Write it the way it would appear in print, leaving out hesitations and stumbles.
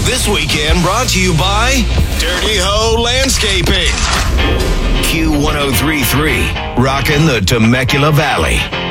This weekend brought to you by Dirty Ho Landscaping. Q1033, rocking the Temecula Valley.